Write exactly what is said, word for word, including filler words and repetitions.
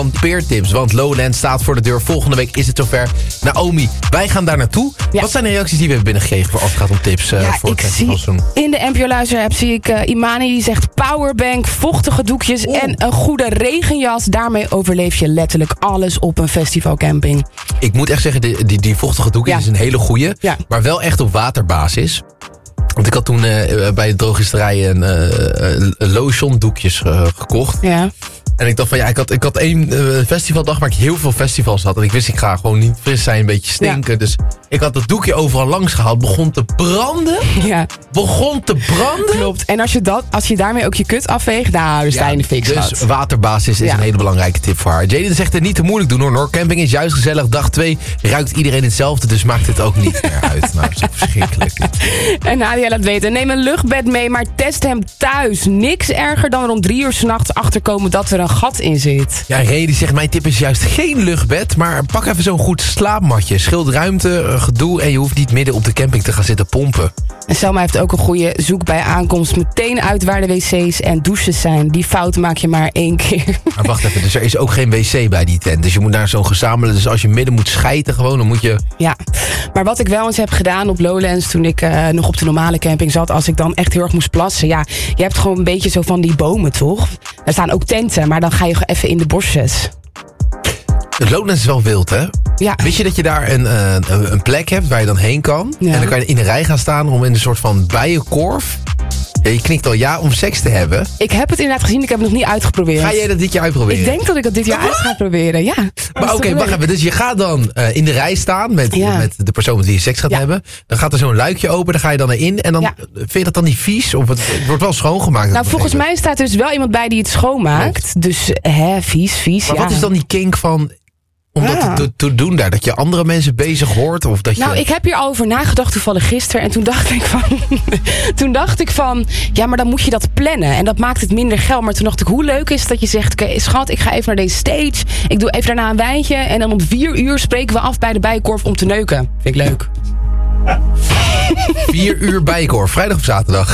van peertips, want Lowlands staat voor de deur. Volgende week is het zover. Naomi, wij gaan daar naartoe. Ja. Wat zijn de reacties die we hebben binnengekregen voor als het gaat om tips uh, ja, voor ik het zie festivalseizoen? In de N P O-luisterapp zie ik uh, Imani die zegt powerbank, vochtige doekjes oh. en een goede regenjas. Daarmee overleef je letterlijk alles op een festivalcamping. Ik moet echt zeggen, die, die, die vochtige doekjes ja. is een hele goeie, ja. maar wel echt op waterbasis. Want ik had toen uh, bij de drogisterij een uh, lotion doekjes uh, gekocht. Ja. En ik dacht van ja, ik had, ik had één uh, festivaldag waar ik heel veel festivals had. En ik wist ik ga gewoon niet fris zijn, een beetje stinken. Ja. Dus ik had dat doekje overal langs gehaald. Begon te branden. Ja. Begon te branden. Klopt. En als je, dat, als je daarmee ook je kut afveegt, nou, dan sta je in de fix. Dus gehad. waterbasis is ja. een hele belangrijke tip voor haar. Jaden zegt het niet te moeilijk doen hoor. Noordcamping is juist gezellig. Dag twee ruikt iedereen hetzelfde. Dus maakt het ook niet meer uit. Nou, dat is ook verschrikkelijk. En Nadia laat weten. Neem een luchtbed mee, maar test hem thuis. Niks erger dan er om drie uur 's nachts achterkomen dat er een gat in zit. Ja, Ray die zegt, mijn tip is juist geen luchtbed, maar pak even zo'n goed slaapmatje. Scheelt ruimte, gedoe en je hoeft niet midden op de camping te gaan zitten pompen. En Selma heeft ook een goede zoek bij aankomst meteen uit waar de wc's en douches zijn. Die fout maak je maar één keer. Maar wacht even, dus er is ook geen wc bij die tent. Dus je moet naar zo'n gezamenlijke, dus als je midden moet schijten gewoon, dan moet je... Ja, maar wat ik wel eens heb gedaan op Lowlands toen ik uh, nog op de normale camping zat, als ik dan echt heel erg moest plassen. Ja, je hebt gewoon een beetje zo van die bomen, toch? Er staan ook tenten, maar dan ga je even in de bosjes. Het Lowlands is wel wild, hè? Ja. Wist je dat je daar een, uh, een plek hebt waar je dan heen kan? Ja. En dan kan je in de rij gaan staan om in een soort van bijenkorf... Ja, je knikt al ja om seks te hebben. Ik heb het inderdaad gezien, ik heb het nog niet uitgeprobeerd. Ga jij dat dit jaar uitproberen? Ik denk dat ik dat dit jaar uit ga proberen, ja. Maar oké, okay, wacht even. Dus je gaat dan uh, in de rij staan met, ja. met de persoon met wie je seks gaat ja. hebben. Dan gaat er zo'n luikje open, dan ga je dan erin. En dan ja. vind je dat dan niet vies? Of het, het wordt wel schoongemaakt? Nou, volgens mij staat er dus wel iemand bij die het schoonmaakt. Klopt. Dus, hè, vies, vies, Maar ja. wat is dan die kink van... Om dat ja. te, te doen daar, dat je andere mensen bezig hoort? Of dat je... Nou, ik heb hierover nagedacht toevallig gisteren. En toen dacht ik van... toen dacht ik van... Ja, maar dan moet je dat plannen. En dat maakt het minder geld. Maar toen dacht ik, hoe leuk is het dat je zegt... Oké, okay, schat, ik ga even naar deze stage. Ik doe even daarna een wijntje. En dan om vier uur spreken we af bij de Bijenkorf om te neuken. Vind ik leuk. Vier uur Bijenkorf, vrijdag of zaterdag?